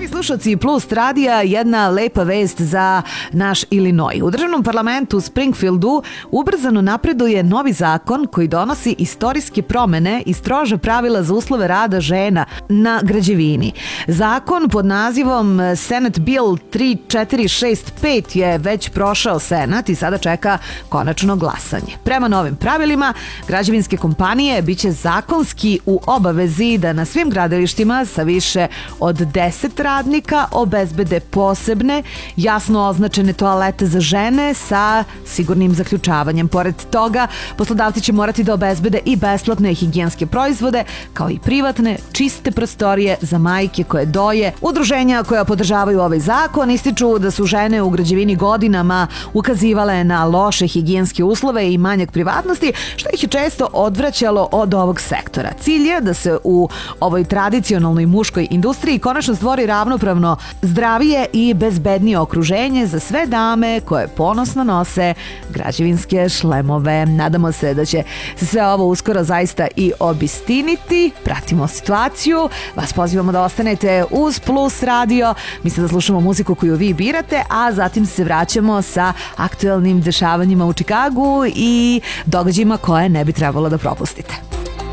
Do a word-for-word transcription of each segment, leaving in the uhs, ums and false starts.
Dragi slušalci Plus radija, jedna lepa vest za naš Illinois. U državnom parlamentu u Springfieldu ubrzano napreduje novi zakon koji donosi istorijske promene i stroža pravila za uslove rada žena na građevini. Zakon pod nazivom Senate Bill tri četiri šest pet je već prošao Senat i sada čeka konačno glasanje. Prema novim pravilima, građevinske kompanije biće zakonski u obavezi da na svim gradilištima sa više od deset radnika obezbede posebne, jasno označene toalete za žene sa sigurnim zaključavanjem. Pored toga, poslodavci će morati da obezbede i besplatne higijenske proizvode, kao i privatne, čiste prostorije za majke koje doje. Udruženja koja podržavaju ovaj zakon ističu da su žene u građevini godinama ukazivale na loše higijenske uslove i manjak privatnosti, što ih je često odvraćalo od ovog sektora. Cilj je da se u ovoj tradicionalnoj muškoj industriji konačno stvori ravnopravno zdravije i bezbednije okruženje za sve dame koje ponosno nose građevinske šlemove. Nadamo se da će se sve ovo uskoro zaista i obistiniti. Pratimo situaciju. Vas pozivamo da ostanete uz Plus radio. Mislim da slušamo muziku koju vi birate, a zatim se vraćamo sa aktuelnim dešavanjima u Čikagu i događajima koje ne bi trebalo da propustite.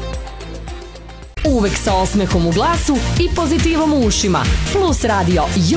Uvek sa osmehom u glasu i pozitivom u ušima. Plus radio